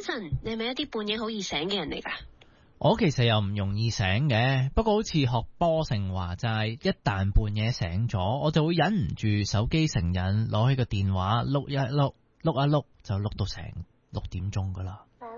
晨，你係咪一啲半夜好易醒嘅人嚟㗎？ 我其實又唔容易醒嘅，不過好似學波成話齋，一旦半夜醒咗，我就會忍唔住手機成癮，攞起個電話碌一碌就碌到成6點鐘㗎啦。